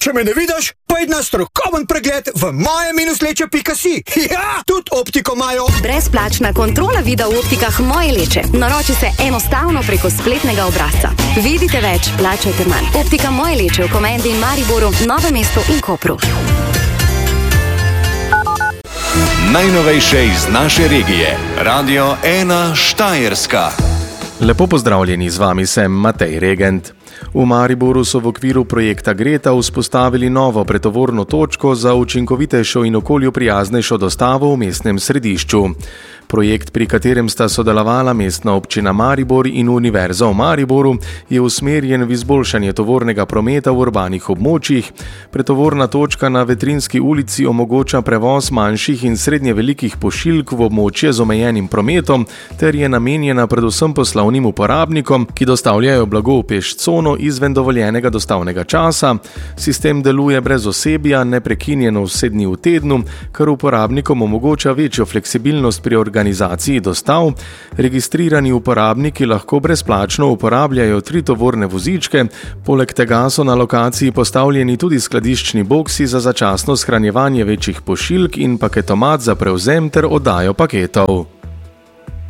Če me ne vidiš, pojd na strokoven pregled v moje-leče.si. Ja, tudi optiko imajo. Brezplačna kontrola vida v optikah Moje Leče. Naroči se enostavno preko spletnega obrazca. Vidite več, plačajte manj. Optika Moje Leče v Komendi in Mariboru, Novem mestu in Kopru. Najnovejše iz naše regije. Radio 1 Štajerska. Lepo pozdravljeni, z vami sem Matej Regent. V Mariboru so v okviru projekta Greta vzpostavili novo pretovorno točko za učinkovitejšo in okolju prijaznejšo dostavo v mestnem središču. Projekt, pri katerem sta sodelovala Mestna občina Maribor in Univerza v Mariboru, je usmerjen v izboljšanje tovornega prometa v urbanih območjih. Pretovorna točka na Vetrinski ulici omogoča prevoz manjših in srednje velikih pošiljk v območje z omejenim prometom ter je namenjena predvsem poslovnim uporabnikom, ki dostavljajo blago v pešcono izven dovoljenega dostavnega časa. Sistem deluje brez osebja, neprekinjeno vse dni v tednu, kar uporabnikom omogoča večjo fleksibilnost pri organizaciji dostav. Registrirani uporabniki lahko brezplačno uporabljajo 3 tovorne vozičke, poleg tega so na lokaciji postavljeni tudi skladiščni boksi za začasno shranjevanje večjih pošiljk in paketomat za prevzem ter oddajo paketov.